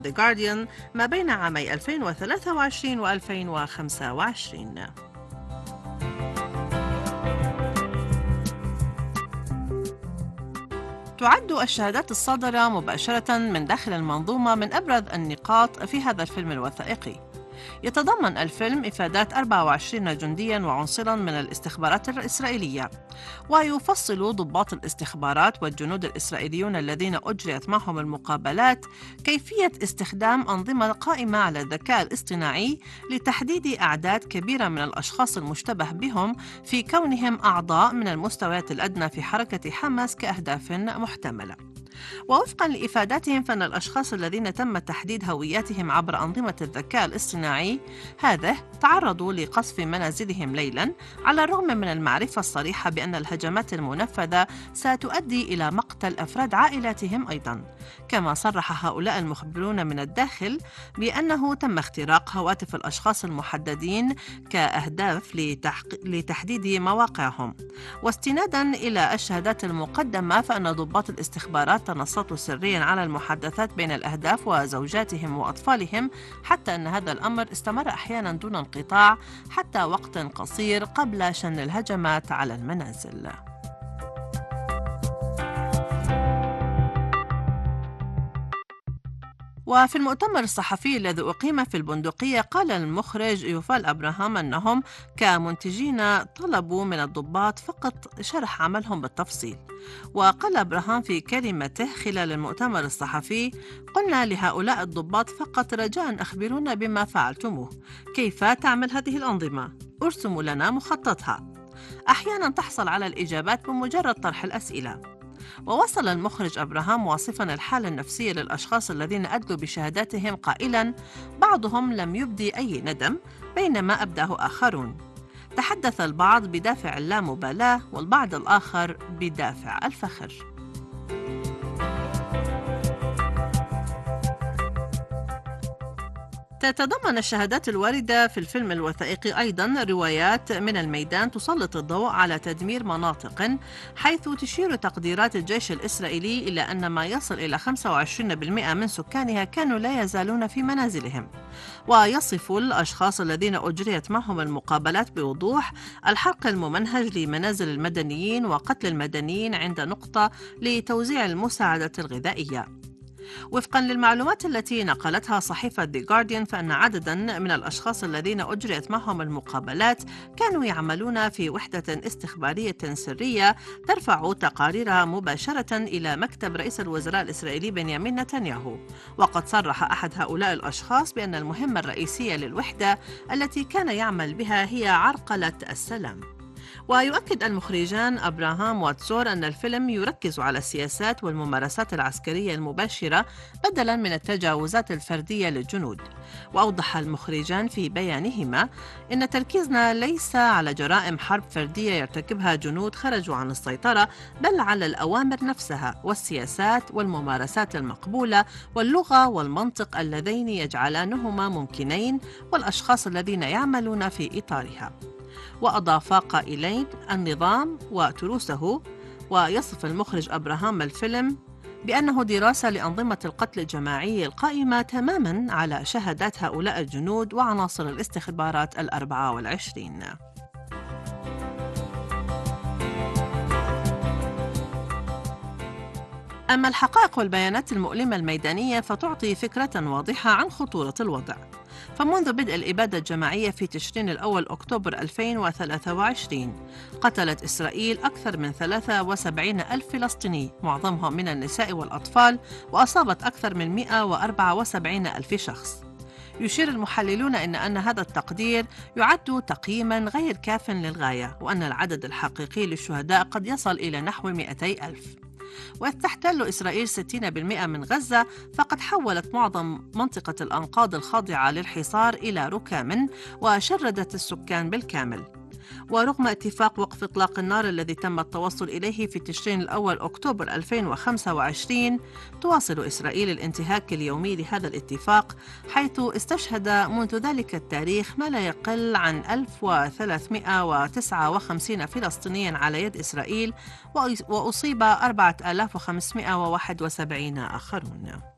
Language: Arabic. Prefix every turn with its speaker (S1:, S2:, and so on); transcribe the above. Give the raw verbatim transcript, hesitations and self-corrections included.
S1: The Guardian ما بين عامي ألفين وثلاثة وعشرين و ألفين وخمسة وعشرين. تعد الشهادات الصادرة مباشرة من داخل المنظومة من أبرز النقاط في هذا الفيلم الوثائقي. يتضمن الفيلم إفادات أربعة وعشرين جندياً وعنصراً من الاستخبارات الإسرائيلية، ويفصل ضباط الاستخبارات والجنود الإسرائيليون الذين أجريت معهم المقابلات كيفية استخدام أنظمة قائمة على الذكاء الاصطناعي لتحديد أعداد كبيرة من الأشخاص المشتبه بهم في كونهم أعضاء من المستويات الأدنى في حركة حماس كأهداف محتملة. ووفقا لإفاداتهم فإن الأشخاص الذين تم تحديد هوياتهم عبر أنظمة الذكاء الاصطناعي هذه تعرضوا لقصف منازلهم ليلا، على الرغم من المعرفة الصريحة بأن الهجمات المنفذة ستؤدي إلى مقتل أفراد عائلاتهم أيضا. كما صرح هؤلاء المخبرون من الداخل بأنه تم اختراق هواتف الأشخاص المحددين كأهداف لتحق... لتحديد مواقعهم. واستنادا إلى الشهادات المقدمة فإن ضباط الاستخبارات تنصتوا سريا على المحادثات بين الأهداف وزوجاتهم وأطفالهم، حتى أن هذا الأمر استمر أحيانا دون انقطاع حتى وقت قصير قبل شن الهجمات على المنازل. وفي المؤتمر الصحفي الذي أقيم في البندقية قال المخرج يوفال أبراهام أنهم كمنتجين طلبوا من الضباط فقط شرح عملهم بالتفصيل. وقال أبراهام في كلمته خلال المؤتمر الصحفي: قلنا لهؤلاء الضباط فقط رجاء أخبرونا بما فعلتموه، كيف تعمل هذه الأنظمة، ارسموا لنا مخططها. أحيانا تحصل على الإجابات بمجرد طرح الأسئلة. ووصل المخرج أبراهام واصفاً الحالة النفسية للأشخاص الذين أدلوا بشهاداتهم قائلاً: بعضهم لم يبدي أي ندم بينما أبداه آخرون. تحدث البعض بدافع اللامبالاة والبعض الآخر بدافع الفخر. تتضمن الشهادات الواردة في الفيلم الوثائقي أيضاً روايات من الميدان تسلط الضوء على تدمير مناطق، حيث تشير تقديرات الجيش الإسرائيلي إلى أن ما يصل إلى خمسة وعشرين بالمئة من سكانها كانوا لا يزالون في منازلهم. ويصف الأشخاص الذين أجريت معهم المقابلات بوضوح الحرق الممنهج لمنازل المدنيين وقتل المدنيين عند نقطة لتوزيع المساعدة الغذائية. وفقا للمعلومات التي نقلتها صحيفة The Guardian فإن عددا من الأشخاص الذين أجريت معهم المقابلات كانوا يعملون في وحدة استخبارية سرية ترفع تقاريرها مباشرة إلى مكتب رئيس الوزراء الإسرائيلي بنيامين نتنياهو. وقد صرح أحد هؤلاء الأشخاص بأن المهمة الرئيسية للوحدة التي كان يعمل بها هي عرقلة السلام. ويؤكد المخرجان أبراهام واتسور أن الفيلم يركز على السياسات والممارسات العسكرية المباشرة بدلاً من التجاوزات الفردية للجنود. وأوضح المخرجان في بيانهما إن تركيزنا ليس على جرائم حرب فردية يرتكبها جنود خرجوا عن السيطرة، بل على الأوامر نفسها والسياسات والممارسات المقبولة واللغة والمنطق اللذين يجعلانهما ممكنين والأشخاص الذين يعملون في إطارها. وأضاف قائلين: النظام وتروسه. ويصف المخرج أبراهام الفيلم بأنه دراسة لأنظمة القتل الجماعي القائمة تماماً على شهادات هؤلاء الجنود وعناصر الاستخبارات الأربعة والعشرين. أما الحقائق والبيانات المؤلمة الميدانية فتعطي فكرة واضحة عن خطورة الوضع. فمنذ بدء الإبادة الجماعية في تشرين الأول أكتوبر ألفين وثلاثة وعشرين قتلت إسرائيل أكثر من ثلاثة وسبعين ألف فلسطيني، معظمهم من النساء والأطفال، وأصابت أكثر من مئة وأربعة وسبعين ألف شخص. يشير المحللون إن أن هذا التقدير يعد تقييماً غير كاف للغاية، وأن العدد الحقيقي للشهداء قد يصل إلى نحو مئتي ألف. وإذ تحتل إسرائيل ستين بالمئة من غزة، فقد حولت معظم منطقة الأنقاض الخاضعة للحصار إلى ركام وشردت السكان بالكامل. ورغم اتفاق وقف إطلاق النار الذي تم التوصل إليه في تشرين الأول أكتوبر ألفين وخمسة وعشرين، تواصل إسرائيل الانتهاك اليومي لهذا الاتفاق، حيث استشهد منذ ذلك التاريخ ما لا يقل عن ألف وثلاثمئة وتسعة وخمسين فلسطينياً على يد إسرائيل، وأصيب أربعة آلاف وخمسمئة وواحد وسبعين آخرون.